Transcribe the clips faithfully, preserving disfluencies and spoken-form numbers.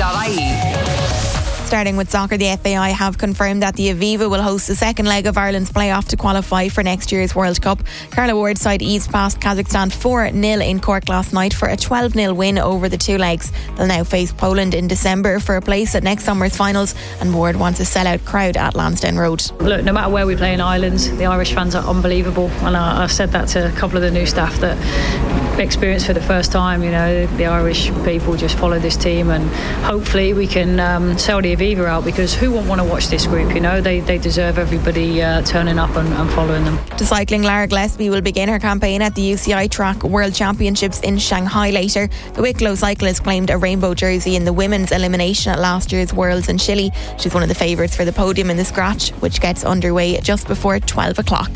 dot I E. Starting with soccer, the F A I have confirmed that the Aviva will host the second leg of Ireland's playoff to qualify for next year's World Cup. Carla Ward's side eased past Kazakhstan four nil in Cork last night for a twelve nil win over the two legs. They'll now face Poland in December for a place at next summer's finals, and Ward wants a sellout crowd at Lansdowne Road. Look, no matter where we play in Ireland, the Irish fans are unbelievable, and I, I've said that to a couple of the new staff that experience for the first time. You know, the Irish people just follow this team, and hopefully we can um, sell the Aviva out, because who won't want to watch this group? You know, they, they deserve everybody uh, turning up and, and following them. To cycling, Lara Gillespie will begin her campaign at the U C I Track World Championships in Shanghai later. The Wicklow cyclist claimed a rainbow jersey in the women's elimination at last year's Worlds in Chile. She's one of the favourites for the podium in the scratch, which gets underway just before twelve o'clock.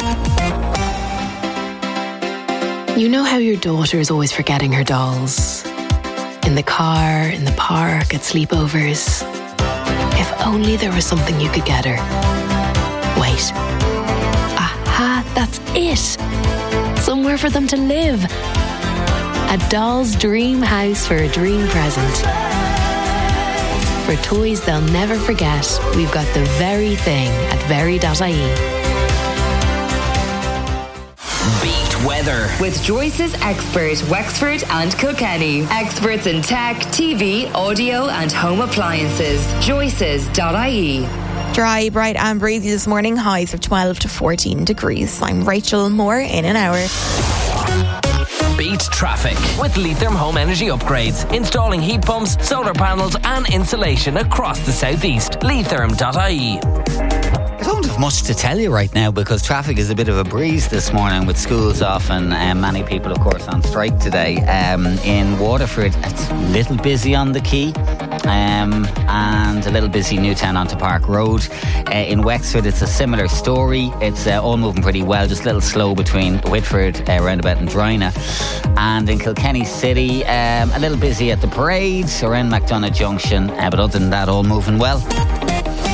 You know how your daughter is always forgetting her dolls? In the car, in the park, at sleepovers. If only there was something you could get her. Wait. Aha, that's it. Somewhere for them to live. A doll's dream house for a dream present. For toys they'll never forget, we've got the very thing at very dot I E. Weather with Joyce's expert Wexford and Kilkenny. Experts in tech, T V, audio and home appliances. Joyce's dot I E. Dry, bright and breezy this morning. Highs of twelve to fourteen degrees. I'm Rachel. More in an hour. Beat traffic with Leitrim Home Energy Upgrades. Installing heat pumps, solar panels and insulation across the southeast. Leitrim dot I E. I don't have much to tell you right now, because traffic is a bit of a breeze this morning with schools off and um, many people, of course, on strike today. Um, in Waterford, it's a little busy on the quay um, and a little busy Newtown onto Park Road. Uh, in Wexford, it's a similar story. It's uh, all moving pretty well, just a little slow between Whitford, uh, roundabout and Drina. And in Kilkenny City, um, a little busy at the parade around McDonagh Junction, uh, but other than that, all moving well.